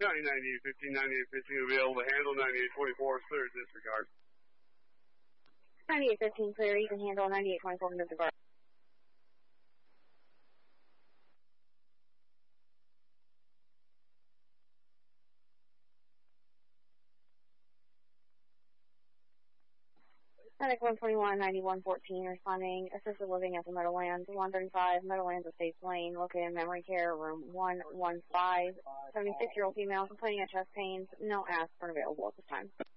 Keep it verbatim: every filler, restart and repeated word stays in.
County ninety-eight fifteen, ninety-eight fifteen available to handle, ninety-eight twenty-four clear, disregard. ninety-eight fifteen clear, you can handle, ninety-eight twenty-four disregard. Medic one twenty-one, ninety-one fourteen, responding, assisted living at the Meadowlands, one thirty-five, Meadowlands Estates Lane, located in memory care, room one one five, seventy-six-year-old female, complaining of chest pains, no aspirin available at this time.